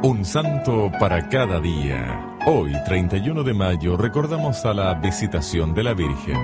Un santo para cada día. Hoy, 31 de mayo, recordamos a la Visitación de la Virgen.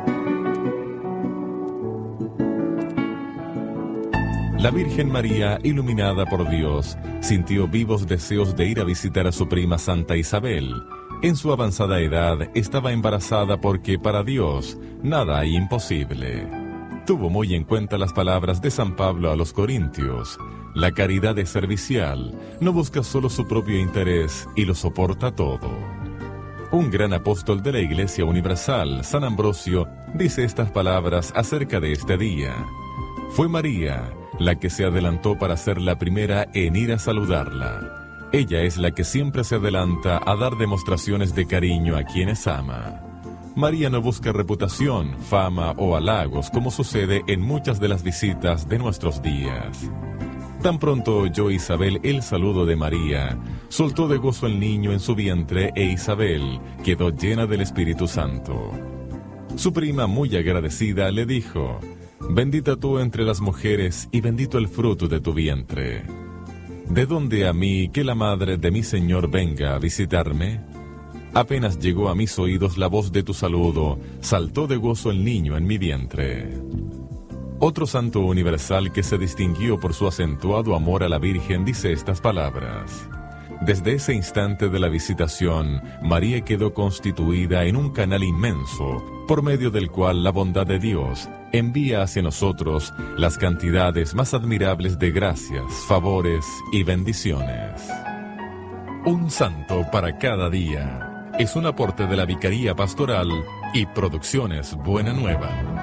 La Virgen María, iluminada por Dios, sintió vivos deseos de ir a visitar a su prima Santa Isabel. En su avanzada edad estaba embarazada porque para Dios nada hay imposible. Tuvo muy en cuenta las palabras de San Pablo a los Corintios. La caridad es servicial, no busca solo su propio interés y lo soporta todo. Un gran apóstol de la Iglesia Universal, San Ambrosio, dice estas palabras acerca de este día. Fue María la que se adelantó para ser la primera en ir a saludarla. Ella es la que siempre se adelanta a dar demostraciones de cariño a quienes ama. María no busca reputación, fama o halagos como sucede en muchas de las visitas de nuestros días. Tan pronto oyó Isabel el saludo de María, soltó de gozo el niño en su vientre e Isabel quedó llena del Espíritu Santo. Su prima, muy agradecida, le dijo: «Bendita tú entre las mujeres y bendito el fruto de tu vientre. ¿De dónde a mí que la madre de mi Señor venga a visitarme? Apenas llegó a mis oídos la voz de tu saludo, saltó de gozo el niño en mi vientre». Otro santo universal que se distinguió por su acentuado amor a la Virgen dice estas palabras. Desde ese instante de la visitación, María quedó constituida en un canal inmenso, por medio del cual la bondad de Dios envía hacia nosotros las cantidades más admirables de gracias, favores y bendiciones. Un santo para cada día es un aporte de la Vicaría Pastoral y Producciones Buena Nueva.